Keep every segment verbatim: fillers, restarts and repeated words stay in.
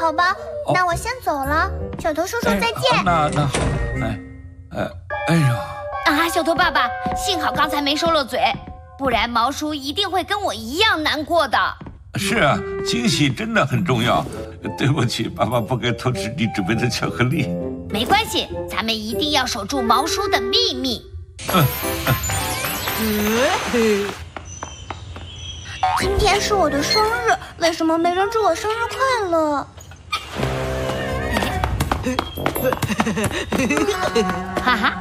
好吧，哦、那我先走了，小头叔叔再见。 哎、那那好，哎，哎，哎呀！ 啊，小头爸爸，幸好刚才没收了嘴，不然毛叔一定会跟我一样难过的。 是啊，惊喜真的很重要。对不起，爸爸不该偷吃你准备的巧克力。 没关系，咱们一定要守住毛叔的秘密。 嗯。 嗯今天是我的生日，为什么没人祝我生日快乐？ 哈哈！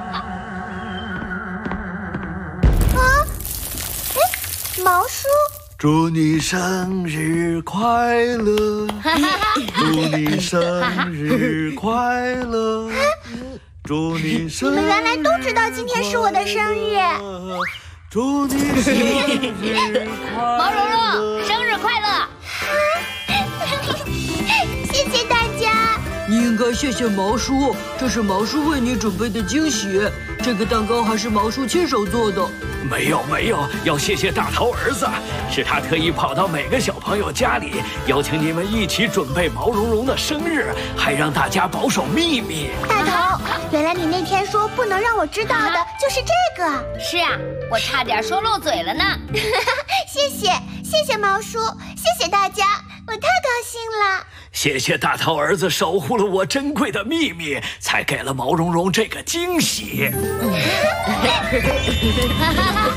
啊！哎，毛叔！ 祝你生日快乐！祝你生日快乐！祝你生日！ 你们原来都知道今天是我的生日。 祝你生日快乐！ 毛茸茸，生日快乐！ 谢谢大家。 你应该谢谢毛叔，这是毛叔为你准备的惊喜。这个蛋糕还是毛叔亲手做的。 没有没有，要谢谢大头儿子，是他特意跑到每个小朋友家里，邀请你们一起准备毛茸茸的生日，还让大家保守秘密。 大头，原来你那天说不能让我知道的就是这个。 是啊，我差点说漏嘴了呢。 谢谢谢谢毛叔，谢谢大家，我太高兴了。 谢谢大头儿子守护了我珍贵的秘密，才给了毛茸茸这个惊喜。